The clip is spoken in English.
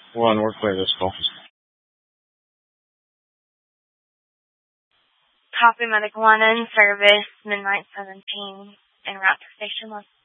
One, we're clear this call. Copy Medic 1 in service, midnight 17, en route to Station 1.